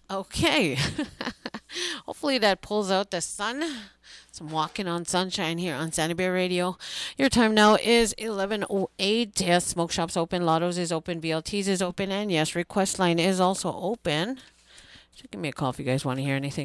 Okay. Hopefully that pulls out the sun. Some walking on sunshine here on Sandy Bear Radio. Your time now is 11:08. Yes, Smoke Shop's open, Lotto's is open, BLT's is open, and yes, Request Line is also open. So give me a call if you guys want to hear anything.